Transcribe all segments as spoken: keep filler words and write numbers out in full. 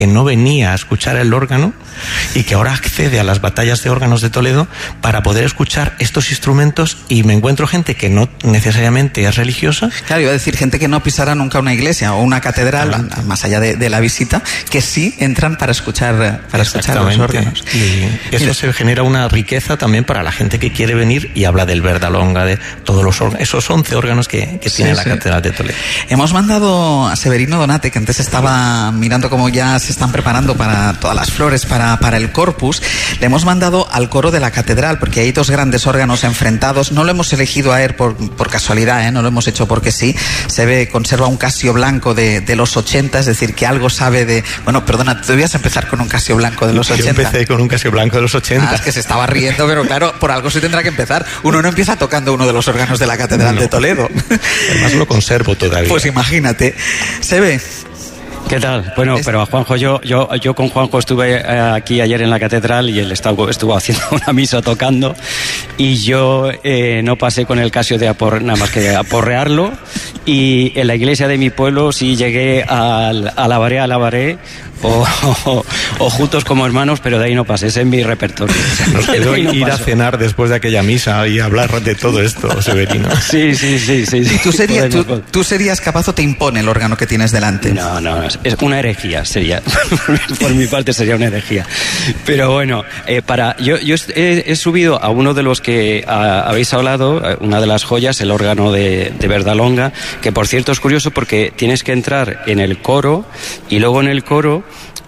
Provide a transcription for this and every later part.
que no venía a escuchar el órgano y que ahora accede a las batallas de órganos de Toledo para poder escuchar estos instrumentos, y me encuentro gente que no necesariamente es religiosa. Claro, iba a decir gente que no pisará nunca una iglesia o una catedral, claro, más allá de, de la visita, que sí entran para escuchar, para escuchar los órganos. Y eso Mira. se genera una riqueza también para la gente que quiere venir y habla del Verdalonga, de todos los órganos, esos once órganos que, que tiene sí, la sí. Catedral de Toledo. Hemos mandado a Severino Donate, que antes estaba mirando cómo ya se están preparando para todas las flores, para, para el Corpus. Le hemos mandado al coro de la catedral, porque hay dos grandes órganos enfrentados. No lo hemos elegido a él por, por casualidad, ¿eh? No lo hemos hecho porque sí. Se ve, conserva un Casio blanco de, de los ochenta, es decir, que algo sabe de... Bueno, perdona, tú debías empezar con un Casio blanco de los Yo ochenta. Yo empecé con un Casio blanco de los ochenta. Ah, es que se estaba riendo, pero claro, por algo se tendrá que empezar. Uno no empieza tocando uno de los órganos de la catedral no. de Toledo. Además lo conservo todavía. Pues imagínate. Se ve... ¿Qué tal? Bueno, es... pero Juanjo, yo, yo, yo con Juanjo estuve aquí ayer en la catedral y él estuvo, estuvo haciendo una misa tocando, y yo eh, no pasé con el Casio de apor, nada más que aporrearlo, y en la iglesia de mi pueblo sí llegué al alabaré, alabaré, o, o, o juntos como hermanos, pero de ahí no pasé, ese es mi repertorio. Nos quedó no ir paso. a cenar después de aquella misa y hablar de todo esto, Severino. Sí, sí, sí. sí, sí. ¿Tú, serías, tú, ¿Tú serías capaz o te impone el órgano que tienes delante? No, no, es una herejía, sería. Por mi parte sería una herejía. Pero bueno, eh, para yo, yo he, he subido a uno de los que a, habéis hablado, una de las joyas, el órgano de, de Verdalonga, que por cierto es curioso porque tienes que entrar en el coro y luego en el coro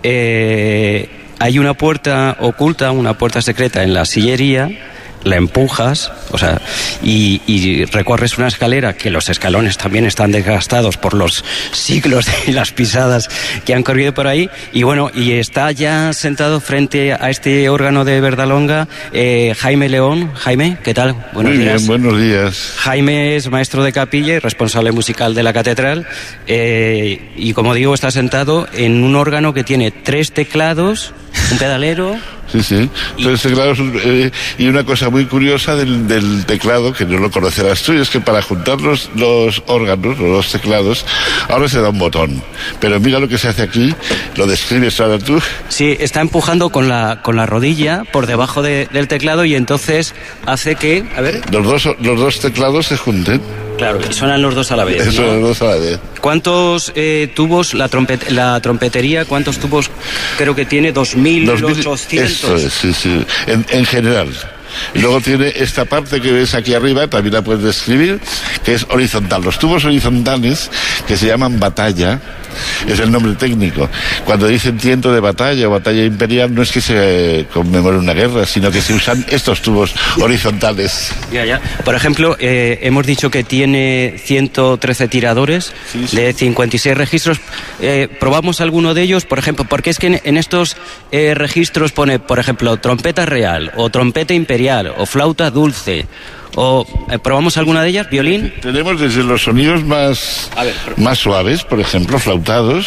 Eh, hay una puerta oculta, una puerta secreta en la sillería, la empujas, o sea, y, y recorres una escalera que los escalones también están desgastados por los siglos y las pisadas que han corrido por ahí, y bueno, y está ya sentado frente a este órgano de Verdalonga eh, Jaime León. Jaime, ¿qué tal? Buenos Muy días. Bien, buenos días. Jaime es maestro de capilla y responsable musical de la catedral, eh, y como digo, está sentado en un órgano que tiene tres teclados, un pedalero. Sí, sí. Tres teclados, eh, y una cosa muy curiosa del, del teclado, que no lo conocerás tú, es que para juntar los, los órganos, los teclados, ahora se da un botón. Pero mira lo que se hace aquí, lo describes ahora tú. Sí, está empujando con la, con la rodilla por debajo de, del teclado, y entonces hace que, a ver... Los dos, los dos teclados se junten. Claro, y suenan los dos a la vez, ¿no? Suenan los dos a la vez. ¿Cuántos eh, tubos, la, trompet, la trompetería, cuántos tubos creo que tiene? dos mil ochocientos. Eso es, sí, sí, en, en general. Y luego tiene esta parte que ves aquí arriba, también la puedes describir, que es horizontal. Los tubos horizontales, que se llaman batalla, es el nombre técnico. Cuando dicen tiento de batalla o batalla imperial, no es que se conmemore una guerra, sino que se usan estos tubos horizontales. Ya, ya. Por ejemplo, eh, hemos dicho que tiene ciento trece tiradores, sí, sí. de cincuenta y seis registros. Eh, ¿Probamos alguno de ellos? Por ejemplo, porque es que en, en estos eh, registros pone, por ejemplo, trompeta real, o trompeta imperial, o flauta dulce, o eh, ¿probamos alguna de ellas? ¿Violín? Tenemos desde los sonidos más, A ver, pero... más suaves, por ejemplo, flautados.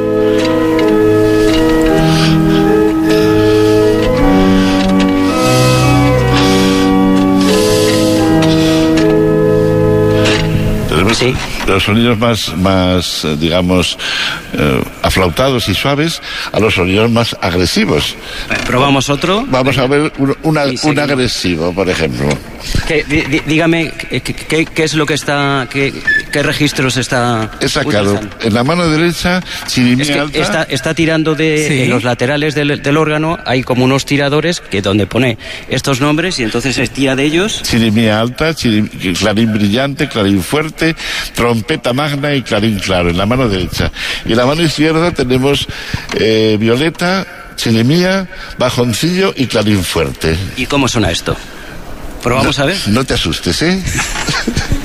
Tenemos sí. los sonidos más, más digamos, eh, aflautados y suaves, a los sonidos más agresivos. ¿Probamos otro? Vamos a ver un, una, un agresivo, por ejemplo. ¿Qué, dí, dígame, ¿qué, qué, qué es lo que está, qué, qué registros está He sacado utilizando? En la mano derecha, chirimía es que alta. Está, está tirando de ¿Sí? en los laterales del, del órgano, hay como unos tiradores que donde pone estos nombres y entonces se tira de ellos. Chirimía alta, chirim, clarín brillante, clarín fuerte, trompeta magna y clarín claro, en la mano derecha. Y en la mano izquierda tenemos eh, violeta, chirimía, bajoncillo y clarín fuerte. ¿Y cómo suena esto? ¿Probamos no, a ver? No te asustes, ¿eh?